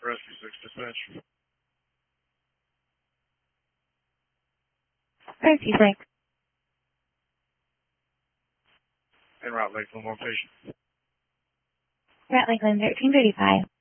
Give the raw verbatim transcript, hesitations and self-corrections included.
Rescue six dispatch. Rescue six. En route, Lakeland, one patient. We're at Lakeland thirteen thirty-five.